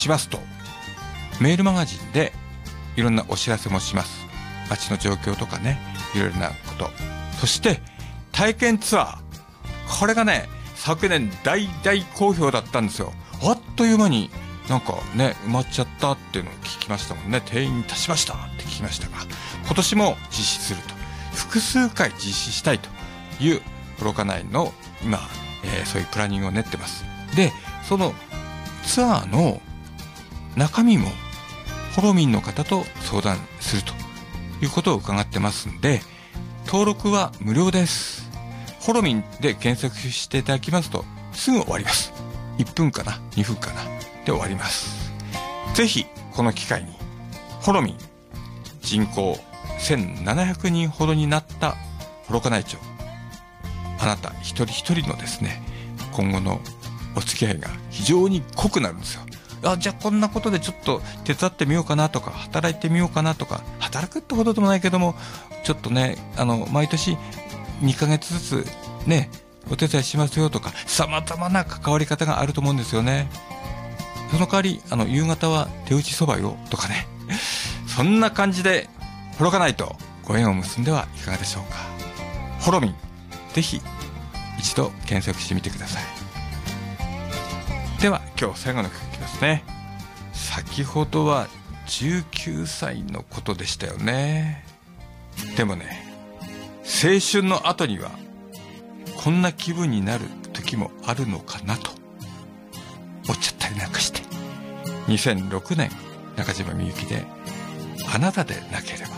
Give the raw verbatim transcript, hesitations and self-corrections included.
しますと、メールマガジンでいろんなお知らせもします。街の状況とかね、いろいろなこと。そして体験ツアー、これがね昨年大大好評だったんですよ。あっという間になんかね埋まっちゃったっていうのを聞きましたもんね。定員に達しましたって聞きましたが、今年も実施すると、複数回実施したいという幌加内の今、えー、そういうプランニングを練ってます。で、そのツアーの中身もホロミンの方と相談するということを伺ってますんで、登録は無料です。ホロミンで検索していただきますとすぐ終わります。いっぷんかなにふんかなで終わります。ぜひこの機会にホロミン、人口せんななひゃくにんほどになった幌加内町、あなた一人一人のですね今後のお付き合いが非常に濃くなるんですよ。あ、じゃあこんなことでちょっと手伝ってみようかなとか、働いてみようかなとか、働くってほどでもないけどもちょっとね、あの毎年にかげつずつねお手伝いしますよとか、様々な関わり方があると思うんですよね。その代わりあの夕方は手打ちそばよとかね、そんな感じで幌加内とご縁を結んではいかがでしょうか。ホロミン、ぜひ一度検索してみてください。では今日最後の曲いきますね。先ほどはじゅうきゅうさいのことでしたよね。でもね、青春の後にはこんな気分になる時もあるのかなと思っちゃったりなんかして、にせんろくねん中島みゆきであなたでなければ。